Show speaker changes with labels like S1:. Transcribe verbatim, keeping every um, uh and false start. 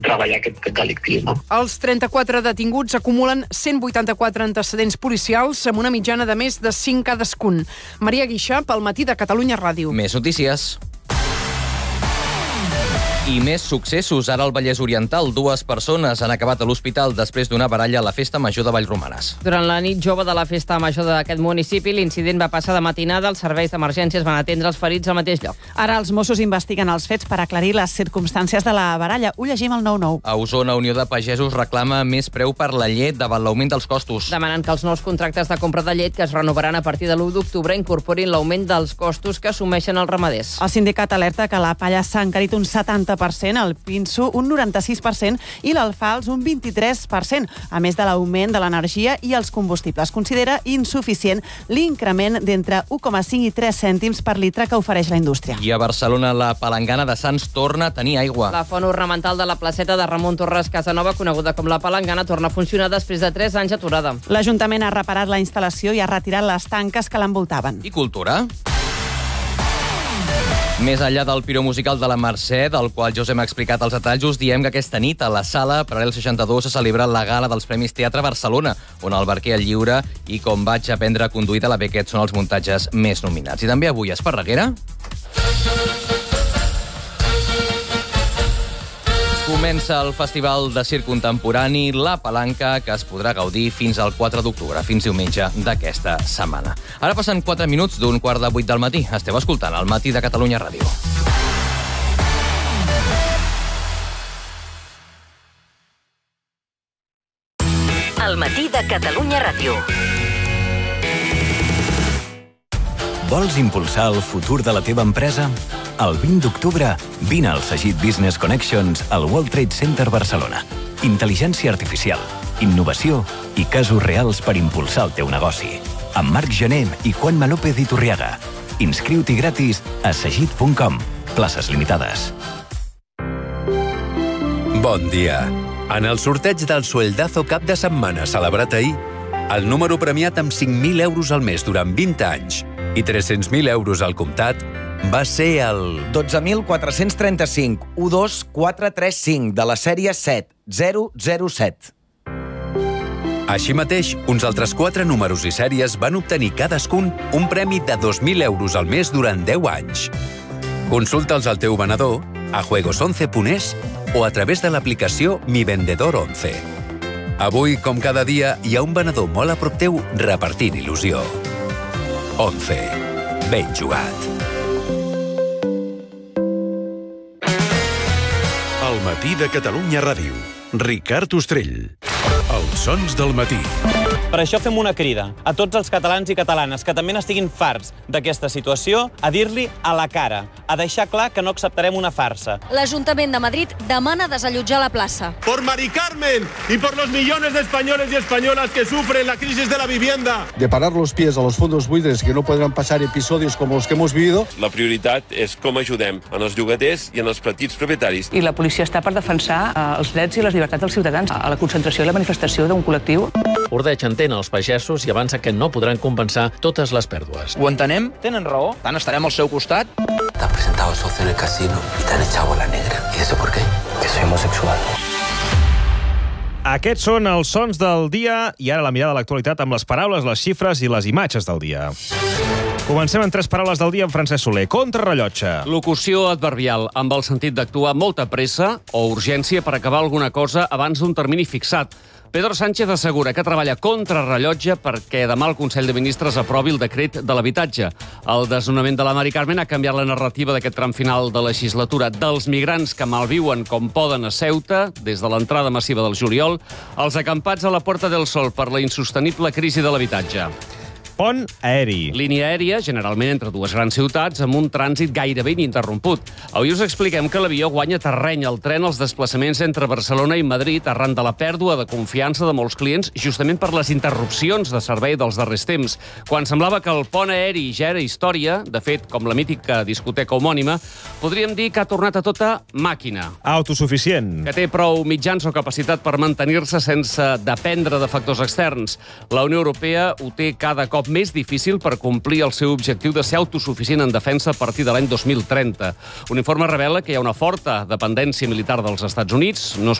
S1: treballar aquest, aquest delictiu. No?
S2: Els trenta-quatre detinguts acumulen cent vuitanta-quatre antecedents policials amb una mitjana de més de cinc cadascun. Maria Guixà, pel Matí de Catalunya Ràdio.
S3: Més notícies. I més successos. Ara al Vallès Oriental, dues persones han acabat a l'hospital després d'una baralla a la Festa Major de Vallromanes.
S4: Durant la nit jove de la Festa Major d'aquest municipi, l'incident va passar de matinada. Els serveis d'emergències van atendre els ferits al mateix lloc.
S5: Ara els Mossos investiguen els fets per aclarir les circumstàncies de la baralla. Ho llegim al nou nou.
S3: A Osona, Unió de Pagesos reclama més preu per la llet davant l'augment dels costos.
S4: Demanen que els nous contractes de compra de llet que es renovaran a partir de l'u d'octubre incorporin l'augment dels costos que assumeixen els ramaders.
S5: El sindicat alerta que la palla s'ha encarit un setanta per cent, el pinso un noranta-sis per cent i l'alfals un vint-i-tres per cent, a més de l'augment de l'energia i els combustibles. Considera insuficient l'increment d'entre u coma cinc i tres cèntims per litre que ofereix la indústria.
S3: I a Barcelona, la palangana de Sants torna a tenir aigua.
S4: La font ornamental de la placeta de Ramon Torres Casanova, coneguda com la palangana, torna a funcionar després de tres anys aturada.
S5: L'Ajuntament ha reparat la instal·lació i ha retirat les tanques que l'envoltaven.
S3: I cultura? Més enllà del piró musical de la Mercè, del qual ja us hem explicat els detalls, us diem que aquesta nit a la Sala Paral·lel seixanta-dos se celebra la gala dels Premis Teatre Barcelona, on el Barquer el Lliure i Com vaig aprendre a conduir de la Beckett són els muntatges més nominats. I també avui a Esparreguera comença el Festival de Circ Contemporani La Palanca, que es podrà gaudir fins al quatre d'octubre, fins diumenge d'aquesta setmana. Ara passen quatre minuts d'un quart de vuit del matí. Esteu escoltant el Matí de Catalunya Ràdio.
S6: El Matí de Catalunya Ràdio.
S7: Vols impulsar el futur de la teva empresa? El vint d'octubre, vine al Sagit Business Connections al World Trade Center Barcelona. Intel·ligència artificial, innovació i casos reals per impulsar el teu negoci. Amb Marc Gené i Juanma López Iturriaga. Inscriu-t'hi gratis a sagit punt com. Places limitades.
S8: Bon dia. En el sorteig del Sueldazo cap de setmana celebrat ahir, el número premiat amb cinc mil euros al mes durant vint anys i tres-cents mil euros al comptat va ser el...
S9: dotze mil quatre-cents trenta-cinc, u dos quatre tres cinc, de la sèrie set zero zero set.
S8: Així mateix, uns altres quatre números i sèries van obtenir cadascun un premi de dos mil euros al mes durant deu anys. Consulta'ls al teu venedor, a juegos once punt es o a través de l'aplicació Mi Vendedor onze. Avui, com cada dia, hi ha un venedor molt a prop teu repartint il·lusió. onze. Ben jugat.
S10: El Matí de Catalunya Ràdio. Ricard Ostrell. Els sons del matí.
S11: Per això fem una crida a tots els catalans i catalanes que també n'estiguin farts d'aquesta situació a dir-li a la cara, a deixar clar que no acceptarem una farsa.
S12: L'Ajuntament de Madrid demana desallotjar la plaça.
S13: Por Mari Carmen y por los millones de españoles y españolas que sufren la crisis de la vivienda.
S14: De parar los pies a los fondos buitres que no podran pasar episodios como los que hemos vivido.
S15: La prioritat és com ajudem en els llogaters i en els petits propietaris.
S16: I la policia està per defensar eh, els drets i les llibertats dels ciutadans a la concentració i la manifestació d'un col·lectiu.
S17: Ordeig entén els pagesos i avança que no podran compensar totes les pèrdues.
S18: Ho entenem?
S11: Tenen raó.
S18: Tant estarem al seu costat.
S19: Te has presentado socio en el casino y te han echado bola negra. ¿Y eso por qué? Que soy homosexual.
S20: Aquests són els sons del dia i ara la mirada a l'actualitat amb les paraules, les xifres i les imatges del dia. Comencem amb tres paraules del dia amb Francesc Soler. Contrarrellotge.
S7: Locució adverbial, amb el sentit d'actuar amb molta pressa o urgència per acabar alguna cosa abans d'un termini fixat. Pedro Sánchez assegura que treballa contrarrellotge perquè demà el Consell de Ministres aprovi el decret de l'habitatge. El desnonament de la Mari Carmen ha canviat la narrativa d'aquest tram final de legislatura. Dels migrants que malviuen com poden a Ceuta, des de l'entrada massiva del juliol, als acampats a la Puerta del Sol per la insostenible crisi de l'habitatge.
S20: Pont aeri.
S7: Línia aèria, generalment entre dues grans ciutats, amb un trànsit gairebé ininterromput. Avui us expliquem que l'avió guanya terreny al tren als desplaçaments entre Barcelona i Madrid arran de la pèrdua de confiança de molts clients justament per les interrupcions de servei dels darrers temps. Quan semblava que el pont aeri ja era història, de fet, com la mítica discoteca homònima, podríem dir que ha tornat a tota màquina.
S20: Autosuficient.
S7: Que té prou mitjans o capacitat per mantenir-se sense dependre de factors externs. La Unió Europea ho té cada cop més difícil per complir el seu objectiu de ser autosuficient en defensa a partir de l'any dos mil trenta. Un informe revela que hi ha una forta dependència militar dels Estats Units, no es